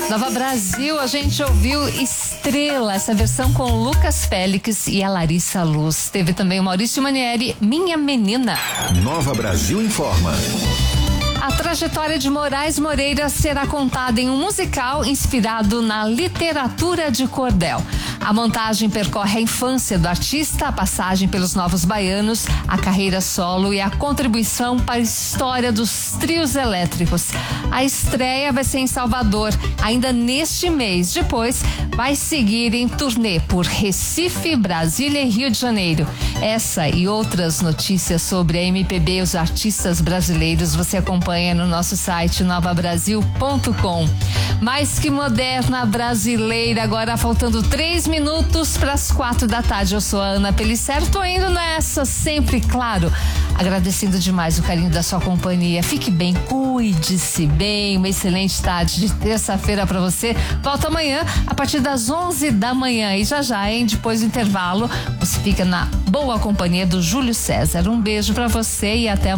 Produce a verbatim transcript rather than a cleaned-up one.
Nova Brasil, a gente ouviu Estrela, essa versão com Lucas Félix e a Larissa Luz. Teve também o Maurício Manieri, Minha Menina. Nova Brasil informa. A trajetória de Moraes Moreira será contada em um musical inspirado na literatura de cordel. A montagem percorre a infância do artista, a passagem pelos Novos Baianos, a carreira solo e a contribuição para a história dos trios elétricos. A estreia vai ser em Salvador, ainda neste mês. Depois, vai seguir em turnê por Recife, Brasília e Rio de Janeiro. Essa e outras notícias sobre a M P B e os artistas brasileiros você acompanha no nosso site nova brasil ponto com. Mais que moderna brasileira, agora faltando três minutos para as quatro da tarde. Eu sou a Ana Pellicer, tô indo nessa, sempre, claro, agradecendo demais o carinho da sua companhia. Fique bem, cuide-se bem, uma excelente tarde de terça-feira para você. Volta amanhã a partir das onze da manhã e já já, hein, depois do intervalo, você fica na boa companhia do Júlio César. Um beijo para você e até amanhã.